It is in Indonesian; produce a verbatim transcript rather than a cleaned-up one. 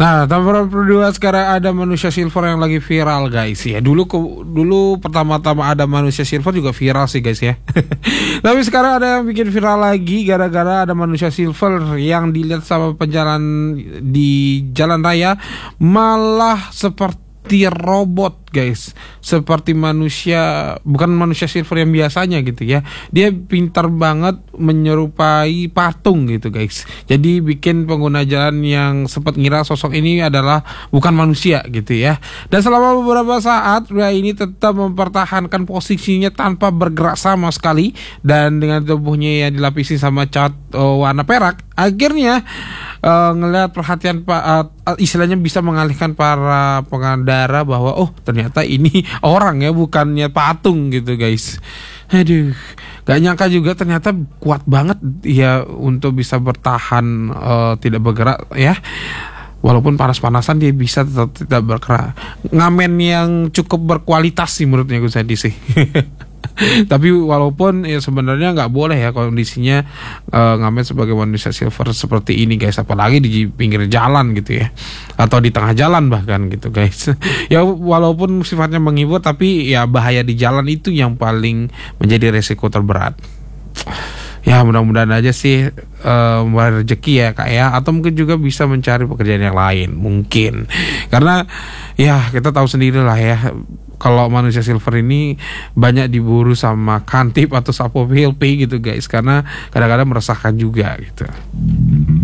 Nah, nomor dua sekarang ada manusia silver yang lagi viral guys ya. Dulu ke, dulu pertama-tama ada manusia silver juga viral sih guys ya. Tapi sekarang ada yang bikin viral lagi gara-gara ada manusia silver yang dilihat sama penjalan di jalan raya malah seperti robot guys, seperti manusia, bukan manusia silver yang biasanya gitu ya. Dia pintar banget menyerupai patung gitu guys. Jadi bikin pengguna jalan yang sempat ngira sosok ini adalah bukan manusia gitu ya. Dan selama beberapa saat pria ini tetap mempertahankan posisinya tanpa bergerak sama sekali, dan dengan tubuhnya yang dilapisi sama cat oh, warna perak, akhirnya uh, ngelihat perhatian pak uh, istilahnya bisa mengalihkan para pengendara bahwa oh ternyata ini orang ya, bukannya patung gitu guys. Aduh, gak nyangka juga ternyata kuat banget ya untuk bisa bertahan uh, tidak bergerak ya. Walaupun panas-panasan dia bisa tetap tidak bergerak. Ngamen yang cukup berkualitas sih menurutnya gue tadi sih. Tapi walaupun ya sebenarnya nggak boleh ya kondisinya uh, ngamen sebagai manusia silver seperti ini guys, apalagi di pinggir jalan gitu ya, atau di tengah jalan bahkan gitu guys. Ya walaupun sifatnya menghibur, tapi ya bahaya di jalan itu yang paling menjadi resiko terberat. Ya mudah-mudahan aja sih uh, rezeki ya kak ya, atau mungkin juga bisa mencari pekerjaan yang lain mungkin, karena ya kita tahu sendiri lah ya, kalau manusia silver ini banyak diburu sama kantip atau sapo P L P gitu guys, karena kadang-kadang meresahkan juga gitu.